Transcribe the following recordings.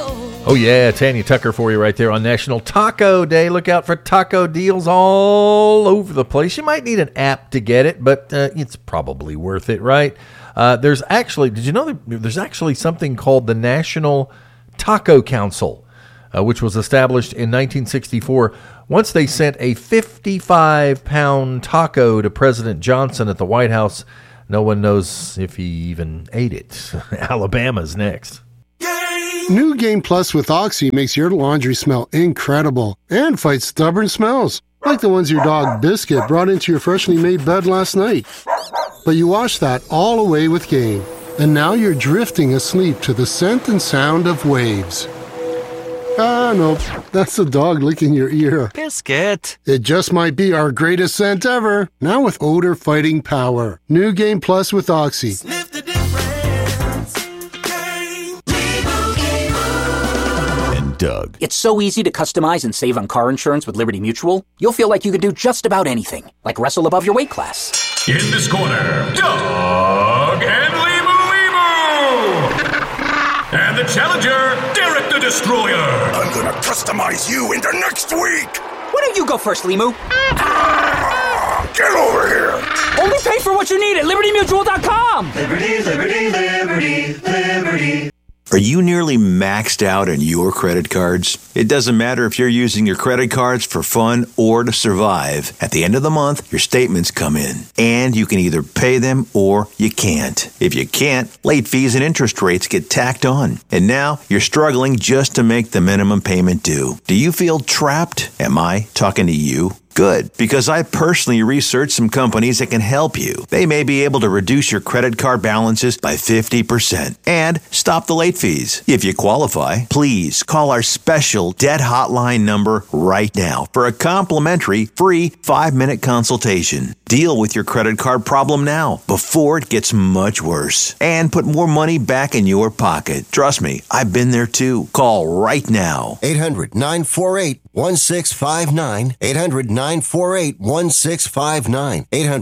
Oh, yeah, Tanya Tucker for you right there on National Taco Day. Look out for taco deals all over the place. You might need an app to get it, but it's probably worth it, right? There's actually, did you know there's actually something called the National Taco Council, which was established in 1964. Once they sent a 55-pound taco to President Johnson at the White House. No one knows if he even ate it. Alabama's next. New Game Plus with Oxy makes your laundry smell incredible and fights stubborn smells, like the ones your dog Biscuit brought into your freshly made bed last night. But you wash that all away with Game, and now you're drifting asleep to the scent and sound of waves. Ah, nope, that's the dog licking your ear. Biscuit! It just might be our greatest scent ever, now with odor-fighting power. New Game Plus with Oxy. Sniff the difference. Game. And Doug. It's so easy to customize and save on car insurance with Liberty Mutual. You'll feel like you can do just about anything, like wrestle above your weight class. In this corner, Doug and And the challenger, Derek the Destroyer. I'm gonna customize you into next week. Why don't you go first, Limu? Get over here. Only pay for what you need at LibertyMutual.com. Liberty, liberty, liberty, liberty. Are you nearly maxed out on your credit cards? It doesn't matter if you're using your credit cards for fun or to survive. At the end of the month, your statements come in, and you can either pay them or you can't. If you can't, late fees and interest rates get tacked on. And now you're struggling just to make the minimum payment due. Do you feel trapped? Am I talking to you? Good, because I personally researched some companies that can help you. They may be able to reduce your credit card balances by 50% and stop the late fees. If you qualify, please call our special debt hotline number right now for a complimentary free 5-minute consultation. Deal with your credit card problem now before it gets much worse and put more money back in your pocket. Trust me, I've been there too. Call right now. 800-948-1659. 800-948-1659.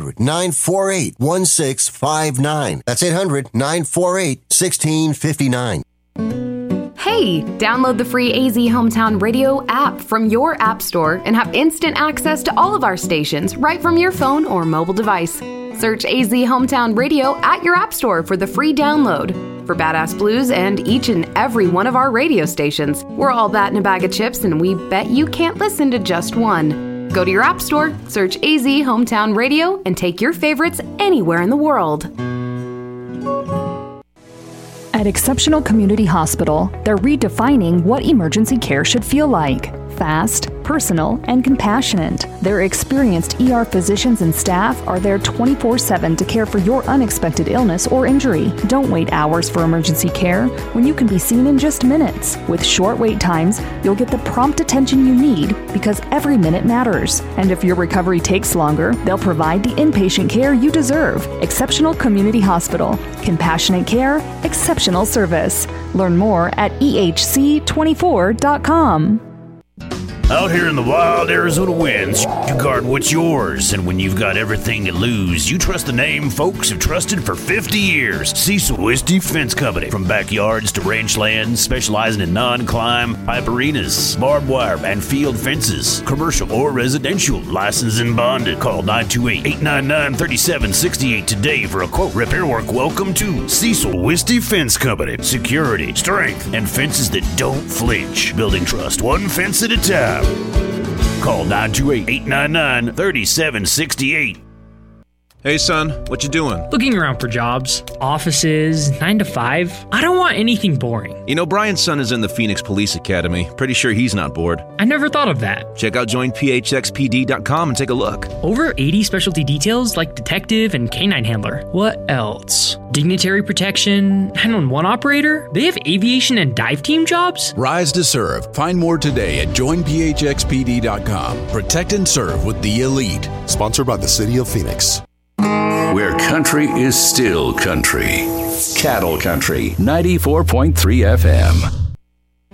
800-948-1659. That's 800-948-1659. Hey, download the free AZ Hometown Radio app from your app store and have instant access to all of our stations right from your phone or mobile device. Search AZ Hometown Radio at your app store for the free download. For Badass Blues and each and every one of our radio stations, we're all that in a bag of chips, and we bet you can't listen to just one. Go to your app store, search AZ Hometown Radio, and take your favorites anywhere in the world. At Exceptional Community Hospital, they're redefining what emergency care should feel like. Fast, personal, and compassionate. Their experienced ER physicians and staff are there 24/7 to care for your unexpected illness or injury. Don't wait hours for emergency care when you can be seen in just minutes. With short wait times, you'll get the prompt attention you need because every minute matters. And if your recovery takes longer, they'll provide the inpatient care you deserve. Exceptional Community Hospital. Compassionate care, exceptional service. Learn more at ehc24.com. Out here in the wild Arizona winds, you guard what's yours. And when you've got everything to lose, you trust the name folks have trusted for 50 years. Cecil Wisty Fence Company. From backyards to ranch lands, specializing in non-climb, pipe arenas, barbed wire, and field fences. Commercial or residential, licensed and bonded. Call 928-899-3768 today for a quote. Repair work. Welcome to Cecil Wisty Fence Company. Security, strength, and fences that don't flinch. Building trust one fence at a time. Call 928-899-3768. Hey, son, what you doing? Looking around for jobs, offices, 9 to 5. I don't want anything boring. You know, Brian's son is in the Phoenix Police Academy. Pretty sure he's not bored. I never thought of that. Check out joinphxpd.com and take a look. Over 80 specialty details like detective and canine handler. What else? Dignitary protection, 911 operator? They have aviation and dive team jobs? Rise to serve. Find more today at joinphxpd.com. Protect and serve with the elite. Sponsored by the City of Phoenix. Where country is still country. Cattle Country, 94.3 FM.